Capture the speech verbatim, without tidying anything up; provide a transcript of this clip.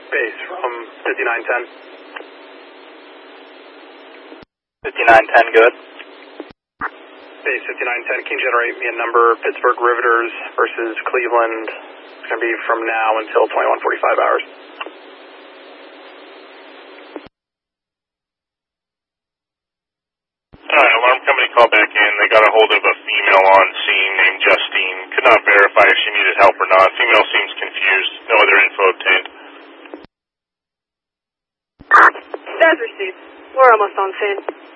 Base from fifty-nine ten. fifty-nine ten, good. Base fifty-nine ten, can you generate me a number, Pittsburgh Riveters versus Cleveland? It's going to be from now until twenty-one forty-five hours. Alright, alarm company called back in. They got a hold of a female on scene named Justine. Could not verify if she needed help or not. Female seems confused. No other info obtained. That's received. We're almost on scene.